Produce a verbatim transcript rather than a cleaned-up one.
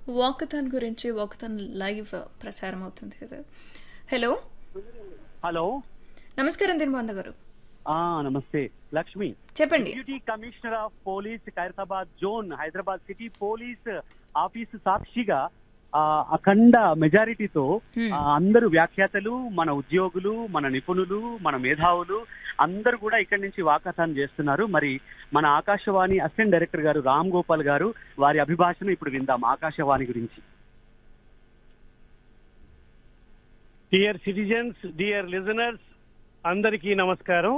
Walkathon గురించి walkathon live ప్రసారం అవుతుంది కదా. హలో హలో నమస్కారం దినబంధ గారు. ఆ నమస్తే లక్ష్మి. చెప్పండి. Deputy commissioner of police Khairatabad zone Hyderabad city police office సాక్షిగా ఆ, అఖండ మెజారిటీతో ఆ, అందరూ వ్యాఖ్యాతలు, మన ఉద్యోగులు, మన నిపుణులు, మన మేధావులు అందరూ కూడా ఇక్కడి నుంచి వాకథాన్ చేస్తున్నారు. మరి మన ఆకాశవాణి అసిస్టెంట్ డైరెక్టర్ గారు రామ్ గోపాల్ గారు వారి అభిభాషణ ఇప్పుడు విందాం ఆకాశవాణి గురించి. డియర్ సిటిజన్స్, డియర్ లిజనర్స్, అందరికీ నమస్కారం.